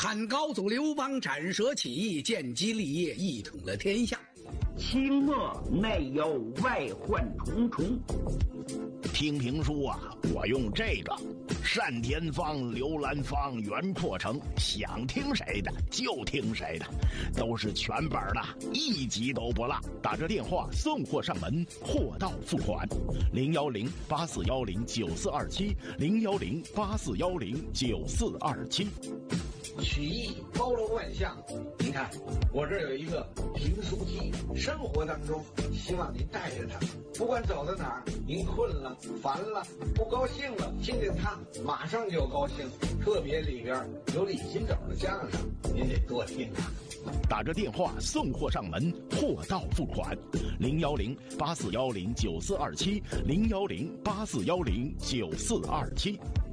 汉高祖刘邦斩蛇起义，建基立业，一统了天下。 清末内忧外患重重。 听评书啊，我用这个单田芳、刘兰芳、袁阔成，想听谁的就听谁的，都是全本的，一集都不落。打这电话送货上门，货到付款。010-8410-9427，010-8410-9427。 曲艺包罗万象，您看我这儿有一个评书机，生活当中希望您带着它，不管走到哪儿，您困了、烦了、不高兴了，听听它，马上就高兴。特别里边有李金斗的相声，您得多听啊。 打着电话送货上门，货到付款。010-8410-9427，010-8410-9427。